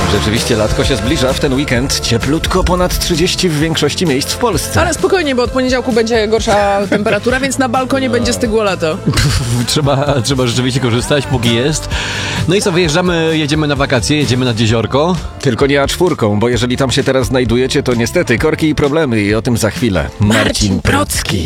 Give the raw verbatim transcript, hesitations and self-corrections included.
Rzeczywiście latko się zbliża. W ten weekend cieplutko ponad trzydzieści w większości miejsc w Polsce. Ale spokojnie, bo od poniedziałku będzie gorsza temperatura, więc na balkonie będzie stygło lato. Trzeba, trzeba rzeczywiście korzystać, póki jest. No i co, wyjeżdżamy, jedziemy na wakacje, jedziemy nad jeziorko. Tylko nie A cztery, bo jeżeli tam się teraz znajdujecie, to niestety korki i problemy i o tym za chwilę. Marcin Procki.